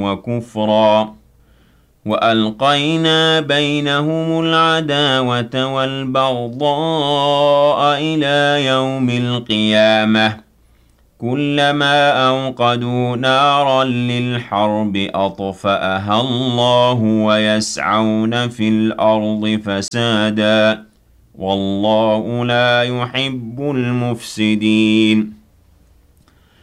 وكفرا وألقينا بينهم العداوة والبغضاء إلى يوم القيامة كلما أوقدوا نارا للحرب أطفأها الله ويسعون في الأرض فسادا والله لا يحب المفسدين